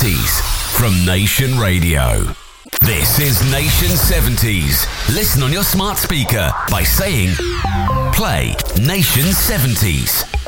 70s from Nation Radio. This is Nation 70s. Listen on your smart speaker by saying, play Nation 70s.